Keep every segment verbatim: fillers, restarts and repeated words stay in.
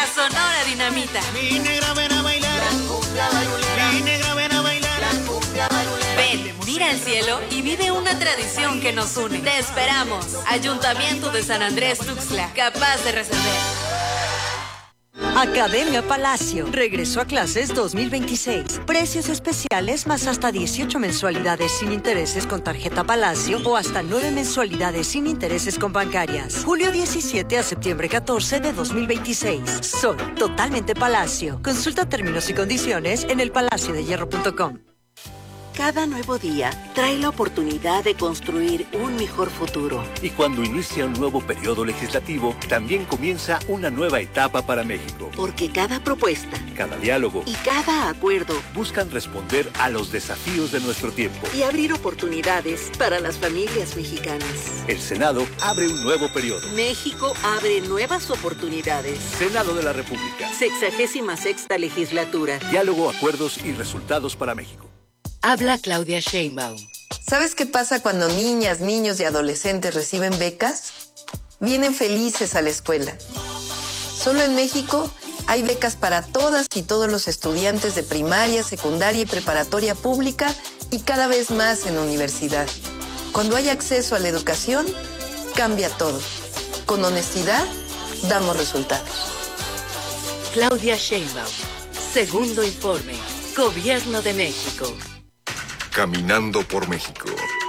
La Sonora Dinamita. Mi negra, ven a bailar. La cumbia barulera. Mi negra, ven a bailar. La cumbia barulera. Ven, mira al cielo y vive una tradición que nos une. Te esperamos. Ayuntamiento de San Andrés Tuxtla, capaz de resolver. Academia Palacio regresó a clases dos mil veintiséis. Precios especiales más hasta dieciocho mensualidades sin intereses con tarjeta Palacio o hasta nueve mensualidades sin intereses con bancarias. Julio diecisiete a septiembre catorce de dos mil veintiséis. Sol, totalmente Palacio. Consulta términos y condiciones en el palacio de hierro punto com. Cada nuevo día trae la oportunidad de construir un mejor futuro. Y cuando inicia un nuevo periodo legislativo, también comienza una nueva etapa para México. Porque cada propuesta, cada diálogo y cada acuerdo buscan responder a los desafíos de nuestro tiempo y abrir oportunidades para las familias mexicanas. El Senado abre un nuevo periodo. México abre nuevas oportunidades. Senado de la República. Sexagésima sexta legislatura. Diálogo, acuerdos y resultados para México. Habla Claudia Sheinbaum. ¿Sabes qué pasa cuando niñas, niños y adolescentes reciben becas? Vienen felices a la escuela. Solo en México hay becas para todas y todos los estudiantes de primaria, secundaria y preparatoria pública y cada vez más en universidad. Cuando hay acceso a la educación, cambia todo. Con honestidad, damos resultados. Claudia Sheinbaum. Segundo informe. Gobierno de México. Caminando por México.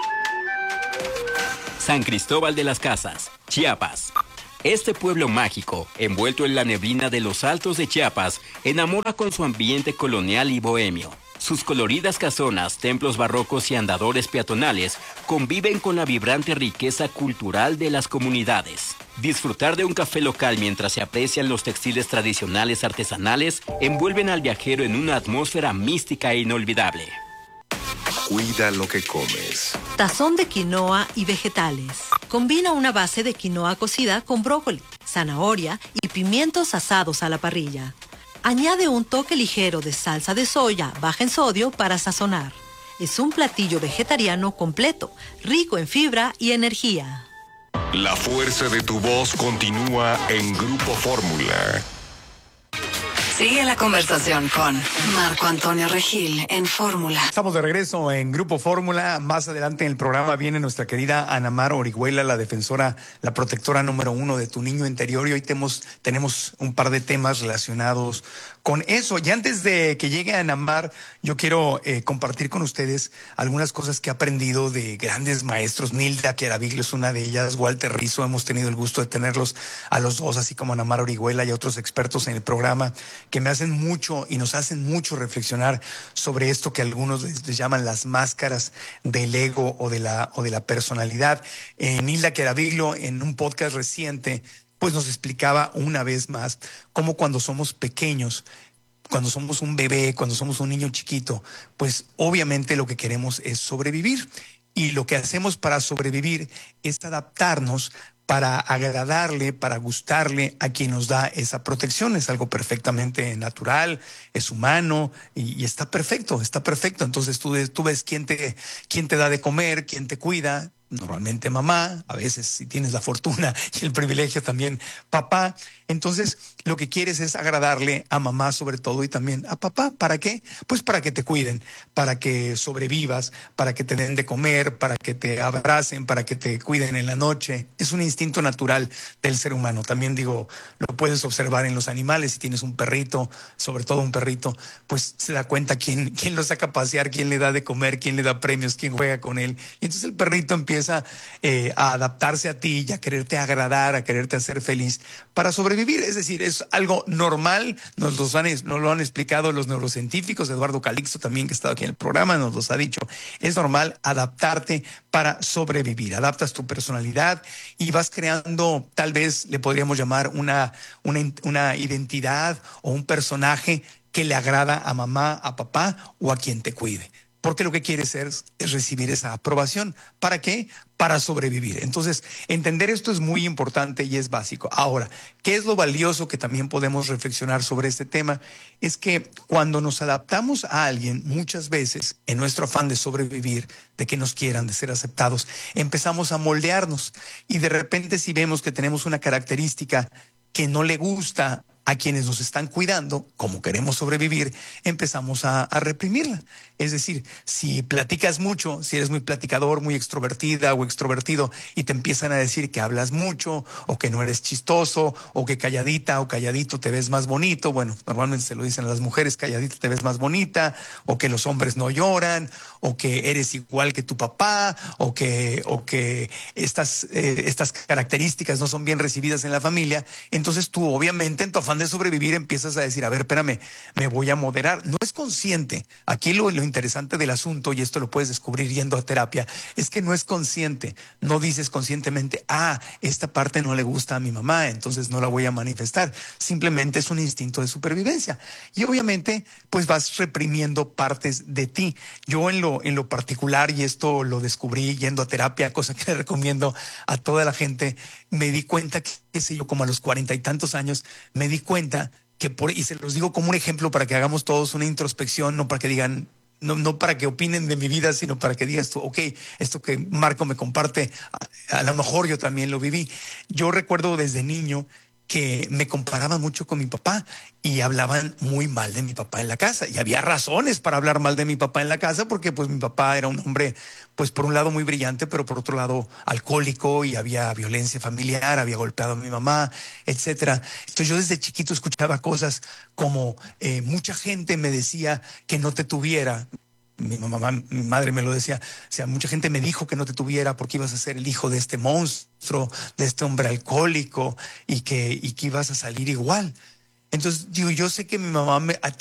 San Cristóbal de las Casas, Chiapas. Este pueblo mágico, envuelto en la neblina de los altos de Chiapas, enamora con su ambiente colonial y bohemio. Sus coloridas casonas, templos barrocos y andadores peatonales conviven con la vibrante riqueza cultural de las comunidades. Disfrutar de un café local mientras se aprecian los textiles tradicionales artesanales envuelven al viajero en una atmósfera mística e inolvidable. Cuida lo que comes. Tazón de quinoa y vegetales. Combina una base de quinoa cocida con brócoli, zanahoria y pimientos asados a la parrilla. Añade un toque ligero de salsa de soya baja en sodio para sazonar. Es un platillo vegetariano completo, rico en fibra y energía. La fuerza de tu voz continúa en Grupo Fórmula. Sigue la conversación con Marco Antonio Regil en Fórmula. Estamos de regreso en Grupo Fórmula. Más adelante en el programa viene nuestra querida Ana Mar Orihuela, la defensora, la protectora número uno de tu niño interior. Y hoy tenemos, tenemos un par de temas relacionados con eso. Y antes de que llegue Ana Mar, yo quiero eh, compartir con ustedes algunas cosas que he aprendido de grandes maestros. Nilda Quiaraviglio es una de ellas, Walter Rizzo. Hemos tenido el gusto de tenerlos a los dos, así como Ana Mar Orihuela y otros expertos en el programa, que me hacen mucho y nos hacen mucho reflexionar sobre esto que algunos les, les llaman las máscaras del ego o de la, o de la personalidad. Eh, Nilda Quiaraviglio, en un podcast reciente, pues nos explicaba una vez más cómo cuando somos pequeños, cuando somos un bebé, cuando somos un niño chiquito, pues obviamente lo que queremos es sobrevivir. Y lo que hacemos para sobrevivir es adaptarnos para agradarle, para gustarle a quien nos da esa protección. Es algo perfectamente natural, es humano y, y está perfecto, está perfecto. Entonces tú, tú ves quién te, quién te da de comer, quién te cuida. Normalmente mamá, a veces si tienes la fortuna y el privilegio también papá. Entonces lo que quieres es agradarle a mamá sobre todo y también a papá. ¿Para qué? Pues para que te cuiden, para que sobrevivas, para que te den de comer, para que te abracen, para que te cuiden en la noche. Es un instinto natural del ser humano. También digo, lo puedes observar en los animales. Si tienes un perrito, sobre todo un perrito, pues se da cuenta quién, quién lo saca a pasear, quién le da de comer, quién le da premios, quién juega con él. Y entonces el perrito empieza empieza eh, a adaptarse a ti y a quererte agradar, a quererte hacer feliz para sobrevivir. Es decir, es algo normal, nos, los han, nos lo han explicado los neurocientíficos. Eduardo Calixto también, que ha estado aquí en el programa, nos los ha dicho. Es normal adaptarte para sobrevivir. Adaptas tu personalidad y vas creando, tal vez le podríamos llamar una, una, una identidad o un personaje que le agrada a mamá, a papá o a quien te cuide. Porque lo que quieres ser es recibir esa aprobación. ¿Para qué? Para sobrevivir. Entonces, entender esto es muy importante y es básico. Ahora, ¿qué es lo valioso que también podemos reflexionar sobre este tema? Es que cuando nos adaptamos a alguien, muchas veces, en nuestro afán de sobrevivir, de que nos quieran, de ser aceptados, empezamos a moldearnos. Y de repente, si vemos que tenemos una característica que no le gusta a quienes nos están cuidando, como queremos sobrevivir, empezamos a, a reprimirla. Es decir, si platicas mucho, si eres muy platicador, muy extrovertida o extrovertido, y te empiezan a decir que hablas mucho, o que no eres chistoso, o que calladita o calladito te ves más bonito, bueno, normalmente se lo dicen a las mujeres, calladita te ves más bonita, o que los hombres no lloran, o que eres igual que tu papá, o que, o que estas, eh, estas características no son bien recibidas en la familia, entonces tú obviamente en tu afán de sobrevivir empiezas a decir, a ver, espérame, me voy a moderar. No es consciente. Aquí lo, lo interesante del asunto, y esto lo puedes descubrir yendo a terapia, es que no es consciente. No dices conscientemente, ah, esta parte no le gusta a mi mamá, entonces no la voy a manifestar. Simplemente es un instinto de supervivencia. Y obviamente, pues vas reprimiendo partes de ti. Yo en lo, en lo particular, y esto lo descubrí yendo a terapia, cosa que le recomiendo a toda la gente, me di cuenta que, qué sé yo, como a los cuarenta y tantos años, me di cuenta que por, y se los digo como un ejemplo para que hagamos todos una introspección, no para que digan, no, no para que opinen de mi vida, sino para que digas tú, ok, esto que Marco me comparte, a, a lo mejor yo también lo viví. Yo recuerdo desde niño que me comparaban mucho con mi papá y hablaban muy mal de mi papá en la casa. Y había razones para hablar mal de mi papá en la casa, porque pues mi papá era un hombre, pues por un lado muy brillante, pero por otro lado alcohólico, y había violencia familiar, había golpeado a mi mamá, etcétera. Entonces yo desde chiquito escuchaba cosas como eh, mucha gente me decía que no te tuviera. Mi mamá, mi madre me lo decía, o sea, mucha gente me dijo que no te tuviera porque ibas a ser el hijo de este monstruo, de este hombre alcohólico, y que, y que ibas a salir igual. Entonces, digo, yo sé que mi mamá me,